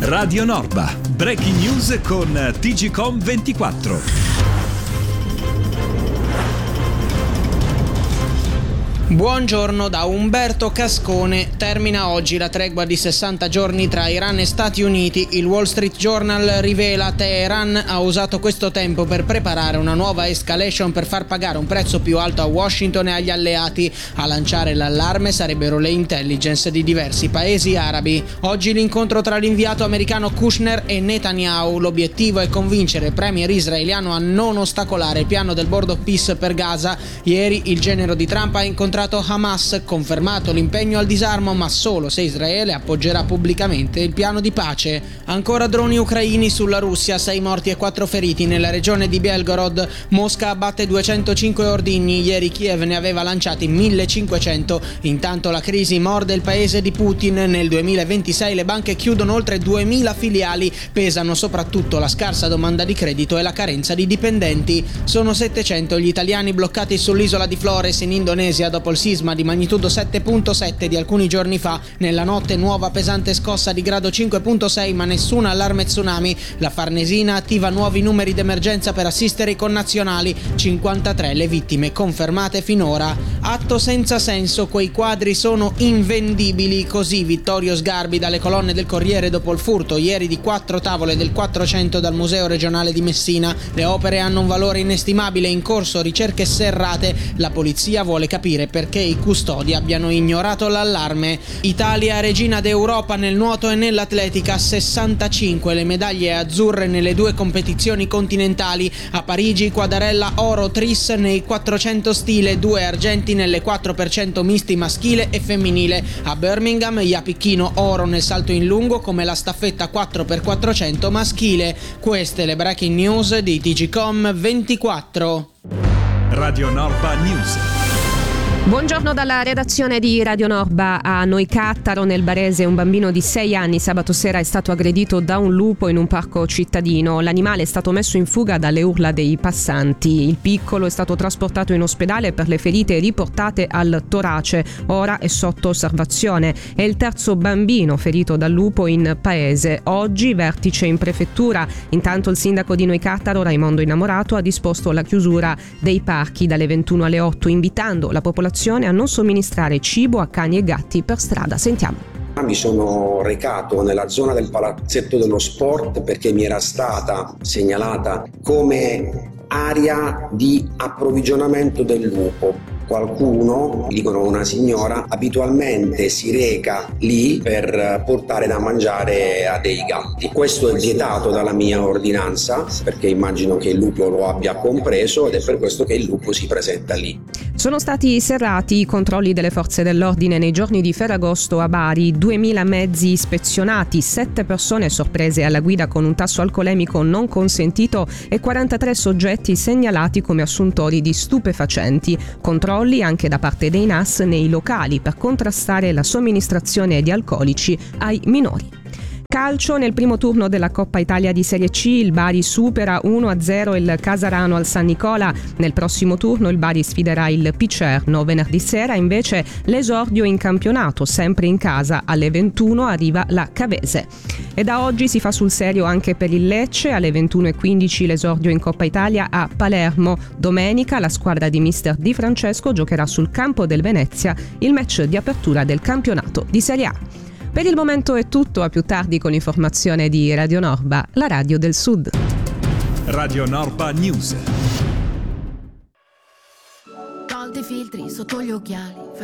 Radio Norba, breaking news con TGcom 24. Buongiorno da Umberto Cascone. Termina oggi la tregua di 60 giorni tra Iran e Stati Uniti. Il Wall Street Journal rivela Teheran ha usato questo tempo per preparare una nuova escalation per far pagare un prezzo più alto a Washington e agli alleati. A lanciare l'allarme sarebbero le intelligence di diversi paesi arabi. Oggi l'incontro tra l'inviato americano Kushner e Netanyahu. L'obiettivo è convincere il premier israeliano a non ostacolare il piano del Board of Peace per Gaza. Ieri il genero di Trump ha incontrato Hamas, confermato l'impegno al disarmo, ma solo se Israele appoggerà pubblicamente il piano di pace. Ancora droni ucraini sulla Russia, 6 morti e 4 feriti nella regione di Belgorod. Mosca abbatte 205 ordigni, ieri Kiev ne aveva lanciati 1500. Intanto la crisi morde il paese di Putin. Nel 2026 le banche chiudono oltre 2000 filiali, pesano soprattutto la scarsa domanda di credito e la carenza di dipendenti. Sono 700 gli italiani bloccati sull'isola di Flores in Indonesia dopo il sisma di magnitudo 7.7 di alcuni giorni fa. Nella notte nuova pesante scossa di grado 5.6, ma nessun allarme tsunami. La Farnesina attiva nuovi numeri d'emergenza per assistere i connazionali. 53 le vittime confermate finora. Atto senza senso, quei quadri sono invendibili. Così Vittorio Sgarbi dalle colonne del Corriere dopo il furto ieri di 4 tavole del 400 dal Museo regionale di Messina. Le opere hanno un valore inestimabile, in corso ricerche serrate. La polizia vuole capire perché i custodi abbiano ignorato l'allarme. Italia regina d'Europa nel nuoto e nell'atletica, 65 le medaglie azzurre nelle 2 competizioni continentali. A Parigi Quadarella oro tris nei 400 stile, 2 argenti nelle 4% misti maschile e femminile. A Birmingham Iapicchino oro nel salto in lungo come la staffetta 4x400 maschile. Queste le breaking news di TGcom 24. Radio Norba News. Buongiorno dalla redazione di Radio Norba. A Noicattaro nel Barese un bambino di 6 anni sabato sera è stato aggredito da un lupo in un parco cittadino. L'animale è stato messo in fuga dalle urla dei passanti. Il piccolo è stato trasportato in ospedale per le ferite riportate al torace. Ora è sotto osservazione. È il terzo bambino ferito dal lupo in paese. Oggi vertice in prefettura. Intanto il sindaco di Noicattaro, Raimondo Innamorato, ha disposto la chiusura dei parchi dalle 21 alle 8, invitando la popolazione a non somministrare cibo a cani e gatti per strada. Sentiamo. Mi sono recato nella zona del palazzetto dello sport perché mi era stata segnalata come area di approvvigionamento del lupo. Qualcuno, dicono una signora, abitualmente si reca lì per portare da mangiare a dei gatti. Questo è vietato dalla mia ordinanza perché immagino che il lupo lo abbia compreso ed è per questo che il lupo si presenta lì. Sono stati serrati i controlli delle forze dell'ordine nei giorni di Ferragosto a Bari, 2000 mezzi ispezionati, 7 persone sorprese alla guida con un tasso alcolemico non consentito e 43 soggetti segnalati come assuntori di stupefacenti. Controlli anche da parte dei NAS nei locali per contrastare la somministrazione di alcolici ai minori. Calcio, nel primo turno della Coppa Italia di Serie C il Bari supera 1-0 il Casarano al San Nicola. Nel prossimo turno il Bari sfiderà il Picerno. Venerdì sera invece l'esordio in campionato, sempre in casa, alle 21 arriva la Cavese. E da oggi si fa sul serio anche per il Lecce, alle 21:15 l'esordio in Coppa Italia a Palermo. Domenica la squadra di mister Di Francesco giocherà sul campo del Venezia il match di apertura del campionato di Serie A. Per il momento è tutto, a più tardi con l'informazione di Radio Norba, la radio del Sud. Radio Norba News. Tolti i filtri sotto gli occhiali.